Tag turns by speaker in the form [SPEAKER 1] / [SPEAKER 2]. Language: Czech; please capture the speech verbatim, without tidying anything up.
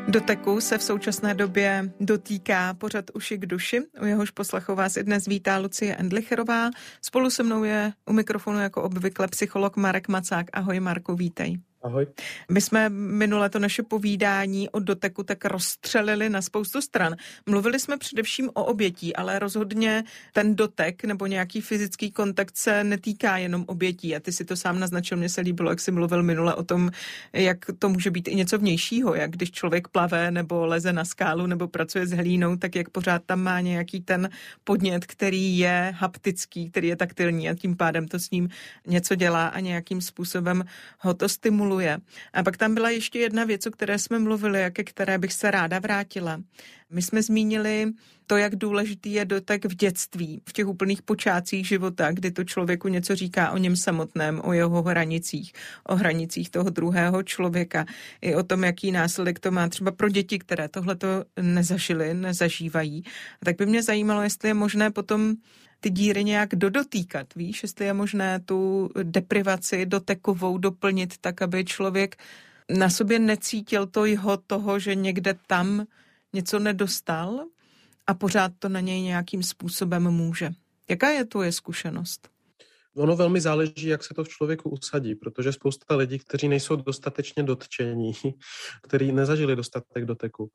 [SPEAKER 1] Doteku se v současné době dotýká pořad Uši k duši. U jehož poslechu vás i dnes vítá Lucie Endlicherová. Spolu se mnou je u mikrofonu jako obvykle psycholog Marek Macák. Ahoj Marku, vítej.
[SPEAKER 2] Ahoj.
[SPEAKER 1] My jsme minule to naše povídání o doteku tak rozstřelili na spoustu stran. Mluvili jsme především o obětí, ale rozhodně ten dotek nebo nějaký fyzický kontakt se netýká jenom obětí. A ty si to sám naznačil, mně se líbilo, jak jsi mluvil minule o tom, jak to může být i něco vnějšího, jak když člověk plave nebo leze na skálu nebo pracuje s hlínou, tak jak pořád tam má nějaký ten podnět, který je haptický, který je taktilní a tím pádem to s ním něco dělá a nějakým způsobem ho to stimuluje. A pak tam byla ještě jedna věc, o které jsme mluvili a ke které bych se ráda vrátila. My jsme zmínili to, jak důležitý je dotek v dětství, v těch úplných počátcích života, kdy to člověku něco říká o něm samotném, o jeho hranicích, o hranicích toho druhého člověka, i o tom, jaký následek to má třeba pro děti, které tohleto nezažily, nezažívají. A tak by mě zajímalo, jestli je možné potom ty díry nějak dodotýkat, víš, jestli je možné tu deprivaci dotekovou doplnit tak, aby člověk na sobě necítil to jeho toho, že někde tam něco nedostal a pořád to na něj nějakým způsobem může. Jaká je tvoje zkušenost?
[SPEAKER 2] Ono velmi záleží, jak se to v člověku usadí, protože spousta lidí, kteří nejsou dostatečně dotčení, kteří nezažili dostatek doteku,